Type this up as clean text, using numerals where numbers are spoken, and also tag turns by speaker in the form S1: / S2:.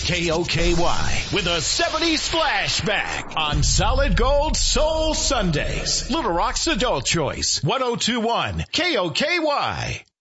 S1: KOKY with a 70s flashback on Solid Gold Soul Sundays. Little Rock's Adult Choice, 1021 KOKY.